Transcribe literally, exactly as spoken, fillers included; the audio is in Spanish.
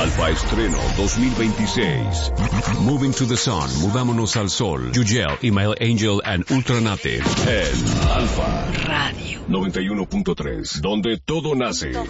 Alfa Estreno dos mil veintiséis. Moving to the Sun, Mudámonos al Sol. Yugel, Email Angel and Ultranative. En Alfa Radio noventa y uno punto tres, donde todo nace.